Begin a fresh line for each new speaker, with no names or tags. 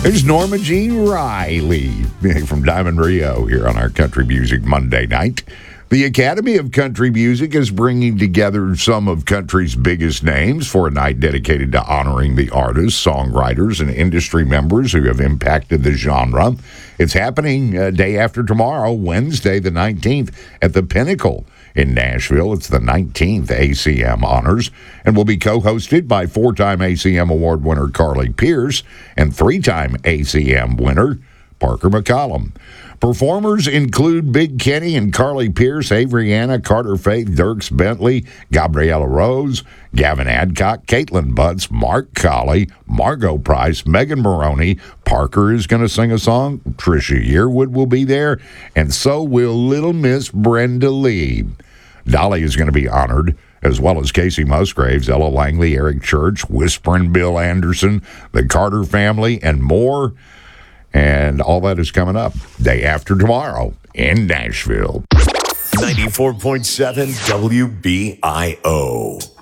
There's Norma Jean Riley from Diamond Rio here on our Country Music Monday night. The Academy of Country Music is bringing together some of country's biggest names for a night dedicated to honoring the artists, songwriters, and industry members who have impacted the genre. It's happening day after tomorrow, Wednesday the 19th, at the Pinnacle in Nashville. It's the 19th ACM Honors and will be co-hosted by four-time ACM Award winner Carly Pearce and three-time ACM winner Parker McCollum. Performers include Big Kenny and Carly Pearce, Avery Anna, Carter Faith, Dierks Bentley, Gabriella Rose, Gavin Adcock, Caitlin Butts, Mark Colley, Margot Price, Megan Maroney. Parker is going to sing a song. Trisha Yearwood will be there, and so will Little Miss Brenda Lee. Dolly is going to be honored, as well as Casey Musgraves, Ella Langley, Eric Church, Whisperin' Bill Anderson, the Carter family, and more. And all that is coming up day after tomorrow in Nashville.
94.7 WBIO.